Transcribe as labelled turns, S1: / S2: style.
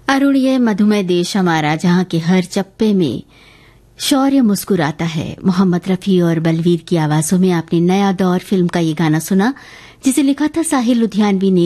S1: अरुण, ये मधुमेह देश हमारा, जहां के हर चप्पे में शौर्य मुस्कुराता है। मोहम्मद रफी और बलवीर की आवाजों में आपने नया दौर फिल्म का ये गाना सुना, जिसे लिखा था साहिल लुधियानवी ने।